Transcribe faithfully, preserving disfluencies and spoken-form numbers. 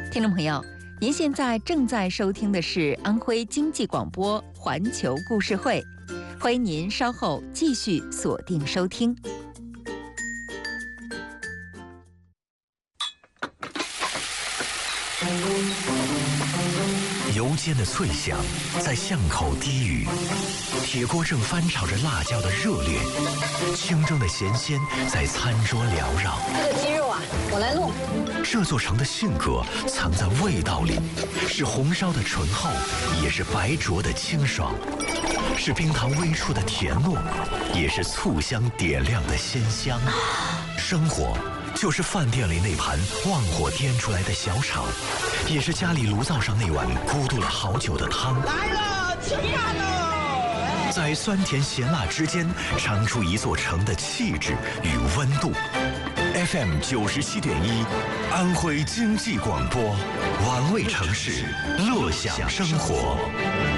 听众朋友，您现在正在收听的是安徽经济广播环球故事会，欢迎您稍后继续锁定收听。 油煎的脆响在巷口低语，铁锅正翻炒着辣椒的热烈，清蒸的咸鲜在餐桌缭绕。 这个鸡肉啊，我来弄。 这座城的性格藏在味道里，是红烧的醇厚，也是白灼的清爽，是冰糖微触的甜糯，也是醋香点亮的鲜香。生活就是饭店里那盘旺火颠出来的小炒，也是家里炉灶上那碗咕嘟了好久的汤。 来了，吃饭喽！ 在酸甜咸辣之间，尝出一座城的气质与温度。F M 九十七点一，安徽经济广播，玩味城市，乐享生活。